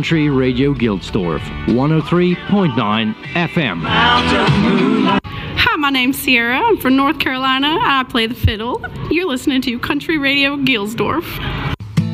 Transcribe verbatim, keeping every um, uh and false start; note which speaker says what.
Speaker 1: Country Radio Gildsdorf, one oh three point nine F M.
Speaker 2: Hi, my name's Sierra. I'm from North Carolina. I play the fiddle. You're listening to Country Radio Gildsdorf.